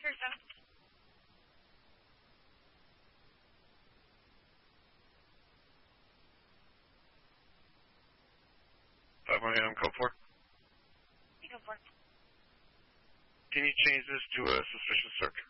Pearson. 5 a.m. code 4. You go for it. Can you change this to a suspicious circuit?